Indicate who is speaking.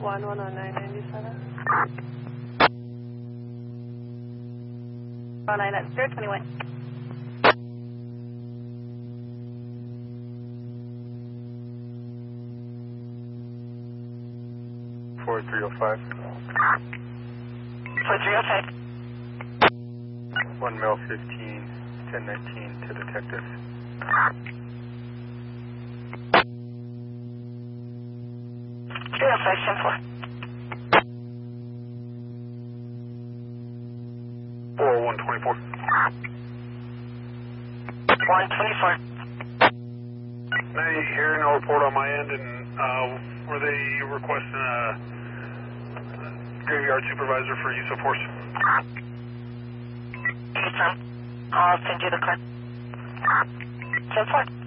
Speaker 1: 10997. 09, that's 021.
Speaker 2: Four 305.
Speaker 1: 4305.
Speaker 2: 1 mil 15, 1019 to detectives.
Speaker 1: Zero 574.
Speaker 2: 124.
Speaker 1: 124.
Speaker 2: Now you hear no report on my end, and were they requesting a graveyard supervisor for use of force?
Speaker 1: I'll send you the card. 10-4.